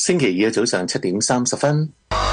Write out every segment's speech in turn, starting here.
星期二嘅早上7:30。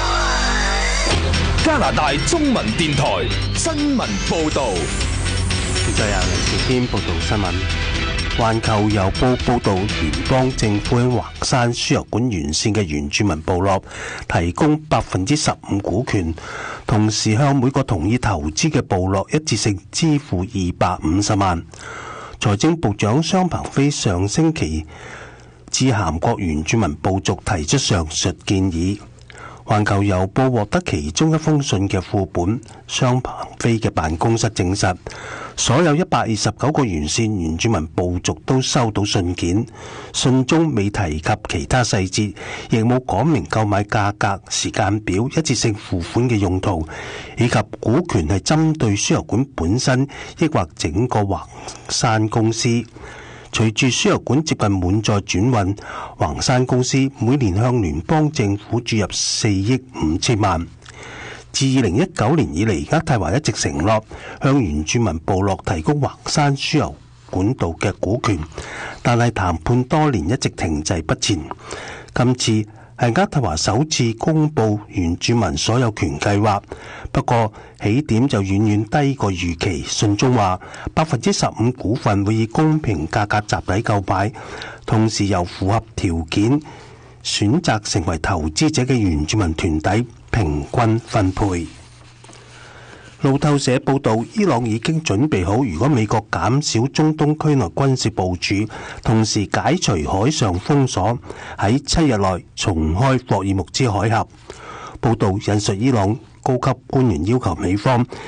加拿大中文電台新聞報導。 現在由黎兆堅報道新聞。環球郵報報導，聯邦政府喺橫山輸油管沿線嘅原住民部落提供15%股權，同時向每個同意投資嘅部落一致性支付250萬。財政部長商鵬飛上星期致函各原住民部族提出上述建議。環球郵報獲得其中一封信嘅副本，商鵬飛嘅辦公室證實，所有129個沿線原住民部族都收到信件，信中未提及其他細節，亦冇講明購買價格、時間表、一致性付款嘅用途，以及股權係針對輸油管本身，抑或整個橫山公司。隨住輸油管接近滿載轉運，橫山公司每年向聯邦政府注入4億5千萬。自2019年以嚟，渥太華一直承諾向原住民部落提供橫山輸油管道嘅股權，但係談判多年一直停滯不前。今次係渥太華首次公布原住民所有權計劃，不過起點就遠遠低過預期。信中話15%股份會以公平價格集體購買，同時由符合條件選擇成為投資者嘅原住民團體平均分配。路透社報道，伊朗已經準備好，如果美國減少中東區內軍事部署，同時解除海上封鎖，喺7日內重開霍爾木茲海峽。報道引述伊朗高級官員要求美方